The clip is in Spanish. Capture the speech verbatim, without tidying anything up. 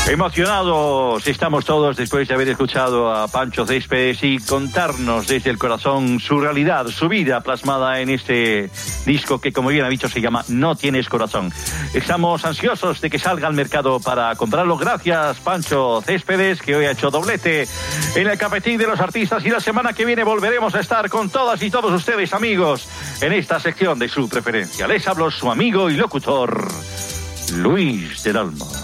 Emocionados estamos todos después de haber escuchado a Pancho Céspedes y contarnos desde el corazón su realidad, su vida plasmada en este disco que, como bien ha dicho, se llama No Tienes Corazón. Estamos ansiosos de que salga al mercado para comprarlo. Gracias, Pancho Céspedes, que hoy ha hecho doblete en el Cafetín de los Artistas, y la semana que viene volveremos a estar con todas y todos ustedes, amigos, en esta sección de su preferencia. Les hablo su amigo y locutor, Luis del Olmo.